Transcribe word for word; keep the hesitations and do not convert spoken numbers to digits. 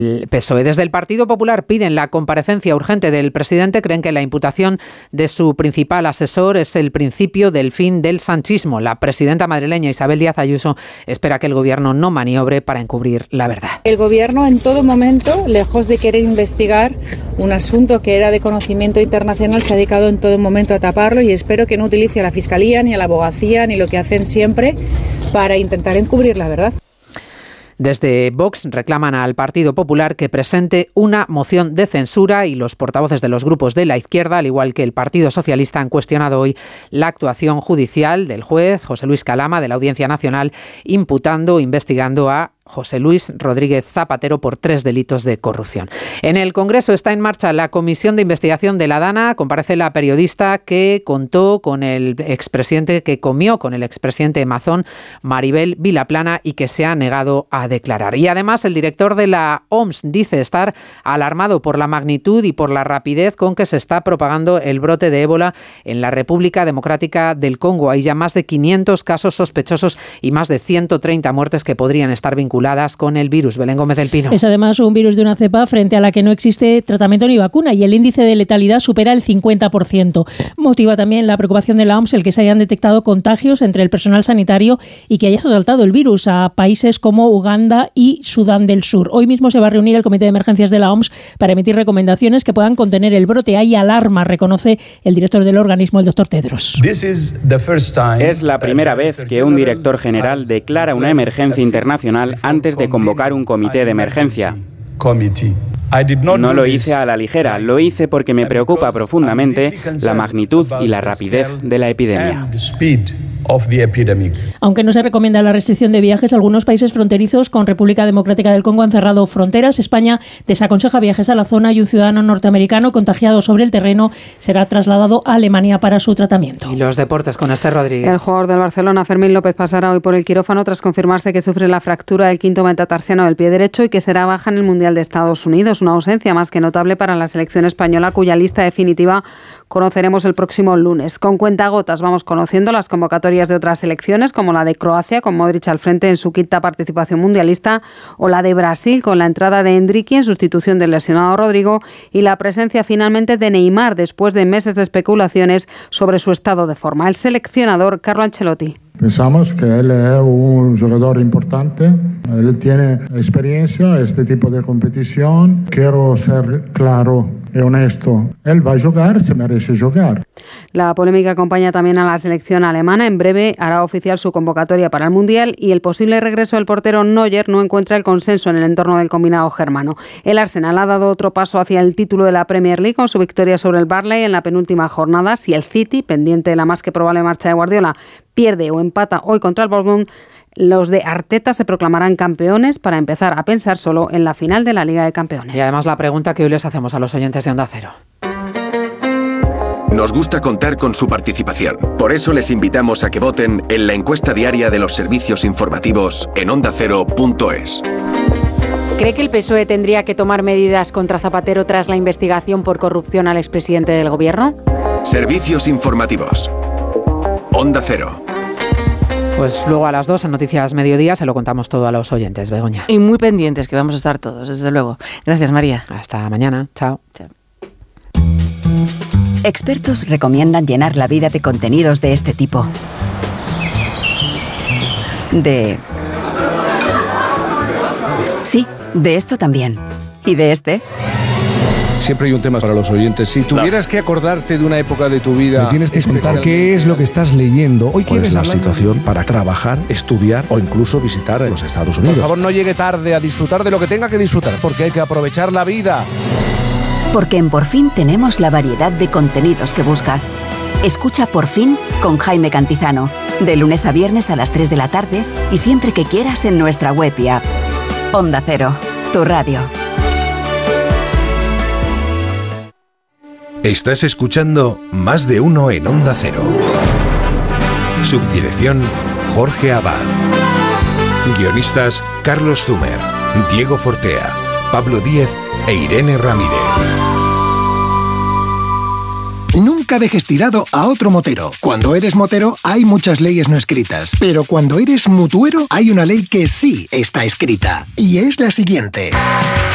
El P S O E. Desde el Partido Popular piden la comparecencia urgente del presidente. Creen que la imputación de su principal asesor es el principio del fin del sanchismo. La presidenta madrileña Isabel Díaz Ayuso espera que el gobierno no maniobre para encubrir la verdad. El gobierno en todo momento, lejos de querer investigar un asunto que era de conocimiento internacional, se ha dedicado en todo momento a taparlo, y espero que no utilice a la Fiscalía ni a la Abogacía ni lo que hacen siempre para intentar encubrir la verdad. Desde Vox reclaman al Partido Popular que presente una moción de censura, y los portavoces de los grupos de la izquierda, al igual que el Partido Socialista, han cuestionado hoy la actuación judicial del juez José Luis Calama de la Audiencia Nacional, imputando, investigando a José Luis Rodríguez Zapatero por tres delitos de corrupción. En el Congreso está en marcha la comisión de investigación de la DANA. Comparece la periodista que contó con el expresidente, que comió con el expresidente Mazón, Maribel Vilaplana, y que se ha negado a declarar. Y además el director de la O M S dice estar alarmado por la magnitud y por la rapidez con que se está propagando el brote de ébola en la República Democrática del Congo. Hay ya más de quinientos casos sospechosos y más de ciento treinta muertes que podrían estar vinculadas con el virus. Belén Gómez del Pino. Es además un virus de una cepa frente a la que no existe tratamiento ni vacuna, y el índice de letalidad supera el cincuenta por ciento. Motiva también la preocupación de la O M S el que se hayan detectado contagios entre el personal sanitario y que haya saltado el virus a países como Uganda y Sudán del Sur. Hoy mismo se va a reunir el Comité de Emergencias de la O M S para emitir recomendaciones que puedan contener el brote. Hay alarma, reconoce el director del organismo, el doctor Tedros. Es la primera vez que un director general declara una emergencia internacional antes de convocar un comité de emergencia. No lo hice a la ligera, lo hice porque me preocupa profundamente la magnitud y la rapidez de la epidemia. Aunque no se recomienda la restricción de viajes, algunos países fronterizos con República Democrática del Congo han cerrado fronteras. España desaconseja viajes a la zona, y un ciudadano norteamericano contagiado sobre el terreno será trasladado a Alemania para su tratamiento. Y los deportes con Esther Rodríguez. El jugador del Barcelona, Fermín López, pasará hoy por el quirófano tras confirmarse que sufre la fractura del quinto metatarsiano del pie derecho y que será baja en el Mundial de Estados Unidos. Una ausencia más que notable para la selección española, cuya lista definitiva conoceremos el próximo lunes. Con cuentagotas vamos conociendo las convocatorias de otras selecciones, como la de Croacia, con Modric al frente en su quinta participación mundialista, o la de Brasil, con la entrada de Endrique en sustitución del lesionado Rodrigo, y la presencia finalmente de Neymar, después de meses de especulaciones sobre su estado de forma. El seleccionador Carlo Ancelotti. Pensamos que él es un jugador importante, él tiene experiencia en este tipo de competición. Quiero ser claro y honesto, él va a jugar, se merece jugar. La polémica acompaña también a la selección alemana. En breve hará oficial su convocatoria para el Mundial, y el posible regreso del portero Neuer no encuentra el consenso en el entorno del combinado germano. El Arsenal ha dado otro paso hacia el título de la Premier League con su victoria sobre el Burnley en la penúltima jornada. Si el City, pendiente de la más que probable marcha de Guardiola, pierde o empata hoy contra el Bournemouth, los de Arteta se proclamarán campeones para empezar a pensar solo en la final de la Liga de Campeones. Y además la pregunta que hoy les hacemos a los oyentes de Onda Cero. Nos gusta contar con su participación. Por eso les invitamos a que voten en la encuesta diaria de los servicios informativos en onda cero punto es. ¿Cree que el P S O E tendría que tomar medidas contra Zapatero tras la investigación por corrupción al expresidente del Gobierno? Servicios informativos. Onda Cero. Pues luego a las dos en Noticias Mediodía se lo contamos todo a los oyentes, Begoña. Y muy pendientes, que vamos a estar todos, desde luego. Gracias, María. Hasta mañana. Chao. Chao. Expertos recomiendan llenar la vida de contenidos de este tipo. De... Sí, de esto también. ¿Y de este? Siempre hay un tema para los oyentes. Si tuvieras que acordarte de una época de tu vida... Me tienes que explicar qué es lo que estás leyendo. Hoy ¿Cuál es la situación de... para trabajar, estudiar o incluso visitar los Estados Unidos? Por favor, no llegue tarde a disfrutar de lo que tenga que disfrutar, porque hay que aprovechar la vida. Porque en Por Fin tenemos la variedad de contenidos que buscas. Escucha Por Fin con Jaime Cantizano, de lunes a viernes a las tres de la tarde y siempre que quieras en nuestra web y app. Onda Cero, tu radio. Estás escuchando Más de Uno en Onda Cero. Subdirección Jorge Abad. Guionistas Carlos Zumer, Diego Fortea, Pablo Díez e Irene Ramírez. Nunca dejes tirado a otro motero. Cuando eres motero hay muchas leyes no escritas, pero cuando eres mutuero hay una ley que sí está escrita, y es la siguiente.